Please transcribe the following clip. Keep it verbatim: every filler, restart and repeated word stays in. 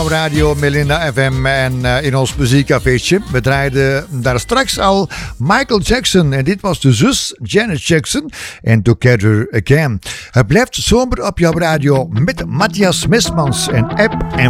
Radio Melinda F M en uh, in ons muziekcafeetje. We draaiden daar straks al Michael Jackson en dit was de zus Janet Jackson en Together Again. Het blijft zomer op jouw radio met Matthias Mismans en App en